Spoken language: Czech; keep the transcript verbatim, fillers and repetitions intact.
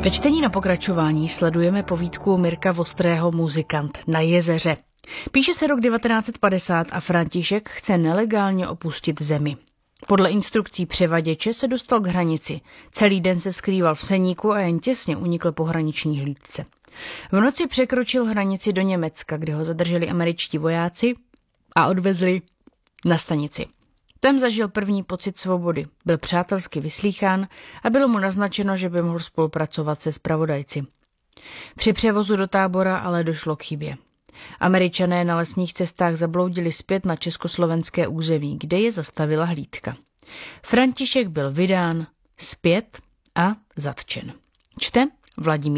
Ve čtení na pokračování sledujeme povídku Mirka Vostrého Muzikant na jezeře. Píše se rok devatenáct set padesát a František chce nelegálně opustit zemi. Podle instrukcí převaděče se dostal k hranici. Celý den se skrýval v seníku a jen těsně unikl pohraniční hlídce. V noci překročil hranici do Německa, kde ho zadrželi američtí vojáci a odvezli na stanici. Tam zažil první pocit svobody, byl přátelsky vyslýchán a bylo mu naznačeno, že by mohl spolupracovat se zpravodajci. Při převozu do tábora ale došlo k chybě. Američané na lesních cestách zabloudili zpět na československé území, kde je zastavila hlídka. František byl vydán zpět a zatčen. Čte Vladimír